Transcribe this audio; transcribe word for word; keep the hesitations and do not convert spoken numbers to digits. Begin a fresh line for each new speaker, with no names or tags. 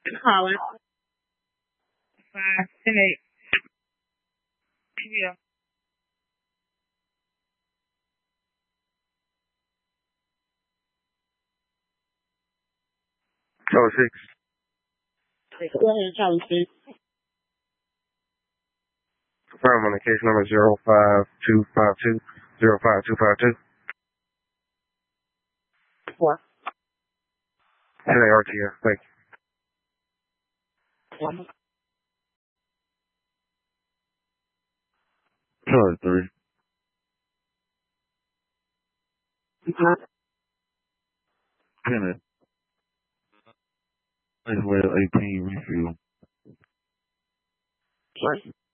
Calling. Five, ten, eight. Yeah.
Oh, six.
Go ahead, Charlie, please.
Confirm on the case number zero five two five two zero five two five two.
Four.
ten A R T S, thank you.
One.
Charlie three.
Uh-huh.
Kenneth. As well, eighteen refill.
Sorry.